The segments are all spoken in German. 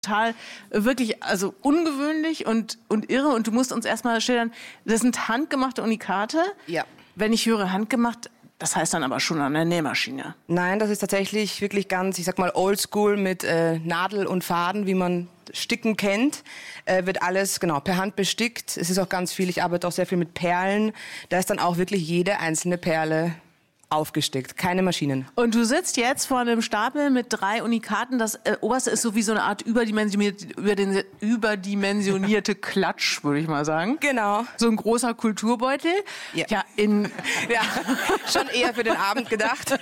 total wirklich, also ungewöhnlich und irre. Und du musst uns erstmal schildern, das sind handgemachte Unikate. Ja. Wenn ich höre handgemacht, das heißt dann aber schon an der Nähmaschine. Nein, das ist tatsächlich wirklich ganz, ich sag mal, oldschool mit Nadel und Faden, wie man Sticken kennt. Wird alles genau per Hand bestickt. Es ist auch ganz viel, ich arbeite auch sehr viel mit Perlen. Da ist dann auch wirklich jede einzelne Perle aufgestickt, keine Maschinen. Und du sitzt jetzt vor einem Stapel mit 3 Unikaten. Das oberste ist so wie so eine Art überdimensionierte Klatsch, würde ich mal sagen. Genau. So ein großer Kulturbeutel. Ja, ja schon eher für den Abend gedacht.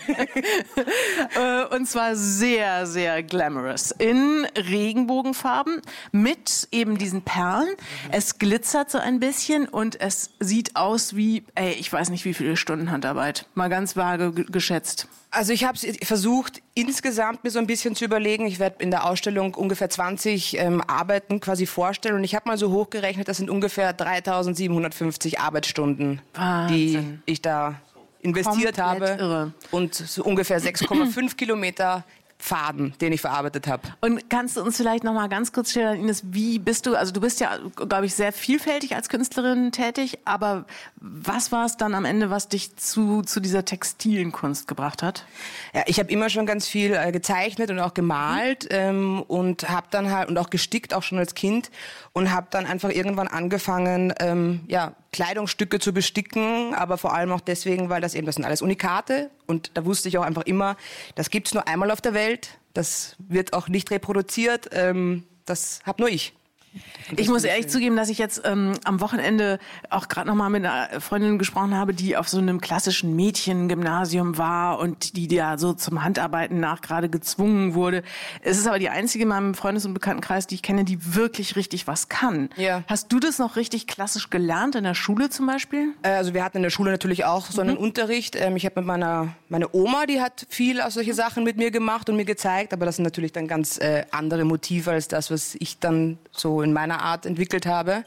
Und zwar sehr, sehr glamorous. In Regenbogenfarben mit eben diesen Perlen. Es glitzert so ein bisschen und es sieht aus wie, ich weiß nicht wie viele Stunden Handarbeit. Mal ganz vage geschätzt. Also ich habe versucht, insgesamt mir so ein bisschen zu überlegen. Ich werde in der Ausstellung ungefähr 20 Arbeiten quasi vorstellen. Und ich habe mal so hochgerechnet, das sind ungefähr 3.750 Arbeitsstunden, Wahnsinn. die ich da investiert Komplett habe. Irre. Und so ungefähr 6,5 Kilometer Faden, den ich verarbeitet habe. Und kannst du uns vielleicht noch mal ganz kurz schildern, Ines, wie bist du, also du bist ja, glaube ich, sehr vielfältig als Künstlerin tätig, aber was war es dann am Ende, was dich zu dieser textilen Kunst gebracht hat? Ja, ich habe immer schon ganz viel gezeichnet und auch gemalt und habe dann halt, und auch gestickt, auch schon als Kind, und habe dann einfach irgendwann angefangen, Kleidungsstücke zu besticken, aber vor allem auch deswegen, weil das sind alles Unikate, und da wusste ich auch einfach immer, das gibt's nur einmal auf der Welt, das wird auch nicht reproduziert, das hab nur ich. Ich muss ehrlich zugeben, dass ich jetzt am Wochenende auch gerade noch mal mit einer Freundin gesprochen habe, die auf so einem klassischen Mädchengymnasium war und die ja so zum Handarbeiten nach gerade gezwungen wurde. Es ist aber die einzige in meinem Freundes- und Bekanntenkreis, die ich kenne, die wirklich richtig was kann. Ja. Hast du das noch richtig klassisch gelernt in der Schule zum Beispiel? Also wir hatten in der Schule natürlich auch so einen Unterricht. Ich habe mit meine Oma, die hat viel aus solche Sachen mit mir gemacht und mir gezeigt, aber das sind natürlich dann ganz andere Motive als das, was ich dann so in meiner Art entwickelt habe.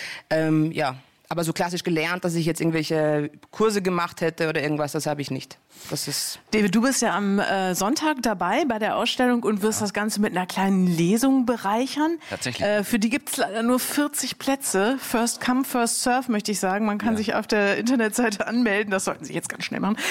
Aber so klassisch gelernt, dass ich jetzt irgendwelche Kurse gemacht hätte oder irgendwas, das habe ich nicht. Das ist David, du bist ja am Sonntag dabei bei der Ausstellung und wirst das Ganze mit einer kleinen Lesung bereichern. Tatsächlich. Für die gibt es leider nur 40 Plätze. First come, first serve, möchte ich sagen. Man kann sich auf der Internetseite anmelden. Das sollten Sie jetzt ganz schnell machen.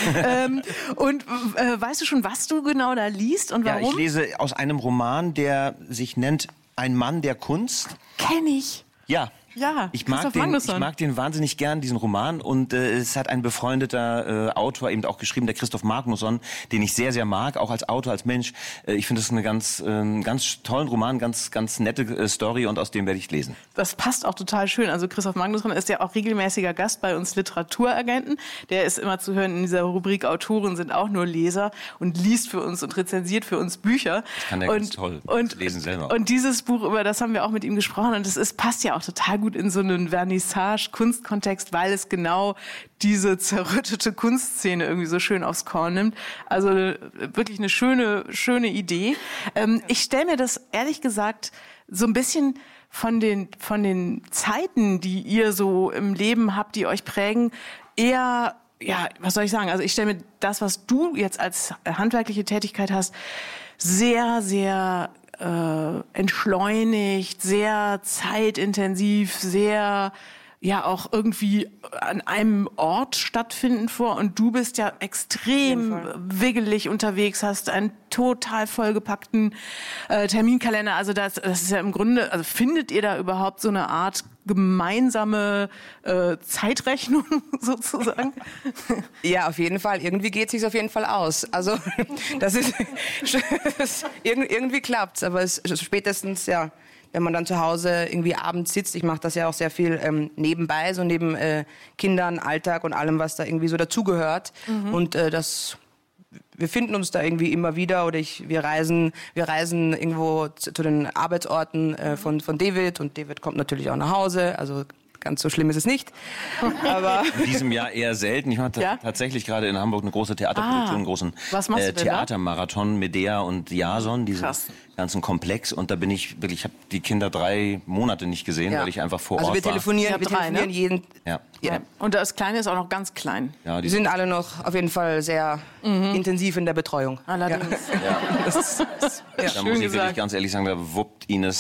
Und weißt du schon, was du genau da liest und warum? Ja, ich lese aus einem Roman, der sich nennt Ein Mann der Kunst. Kenn ich. Ja. Ja, ich mag den wahnsinnig gern, diesen Roman. Und es hat ein befreundeter Autor eben auch geschrieben, der Christoph Magnusson, den ich sehr, sehr mag, auch als Autor, als Mensch. Ich finde das eine ganz tollen Roman, ganz nette Story, und aus dem werde ich lesen. Das passt auch total schön. Also Christoph Magnusson ist ja auch regelmäßiger Gast bei uns Literaturagenten. Der ist immer zu hören in dieser Rubrik Autoren sind auch nur Leser und liest für uns und rezensiert für uns Bücher. Das kann der ganz toll lesen selber. Und dieses Buch, über das haben wir auch mit ihm gesprochen, und es passt ja auch total gut in so einen Vernissage-Kunstkontext, weil es genau diese zerrüttete Kunstszene irgendwie so schön aufs Korn nimmt. Also wirklich eine schöne Idee. Ich stelle mir das ehrlich gesagt so ein bisschen von den Zeiten, die ihr so im Leben habt, die euch prägen, eher, ja, was soll ich sagen? Also ich stelle mir das, was du jetzt als handwerkliche Tätigkeit hast, sehr, sehr entschleunigt, sehr zeitintensiv, sehr ja auch irgendwie an einem Ort stattfinden vor. Und du bist ja extrem wiggelig unterwegs, hast einen total vollgepackten Terminkalender. Also das ist ja im Grunde, also findet ihr da überhaupt so eine Art gemeinsame Zeitrechnung sozusagen? Ja, auf jeden Fall. Irgendwie geht es sich auf jeden Fall aus. Also das ist irgendwie klappt's, aber es spätestens ja, wenn man dann zu Hause irgendwie abends sitzt, ich mache das ja auch sehr viel nebenbei, so neben Kindern, Alltag und allem, was da irgendwie so dazugehört. Und wir finden uns da irgendwie immer wieder, oder wir reisen irgendwo zu den Arbeitsorten von David, und David kommt natürlich auch nach Hause, also ganz so schlimm ist es nicht. Aber in diesem Jahr eher selten. Ich mache tatsächlich gerade in Hamburg eine große Theaterproduktion, einen großen Theatermarathon, Medea und Jason, diesen ganzen Komplex. Und da bin ich wirklich, ich habe die Kinder 3 Monate nicht gesehen, weil ich einfach vor Ort war. Also wir telefonieren jeden... Ja. Und das Kleine ist auch noch ganz klein. Ja, die sind alle noch auf jeden Fall sehr intensiv in der Betreuung. Allerdings. Da muss ich wirklich ganz ehrlich sagen, da wuppt Ines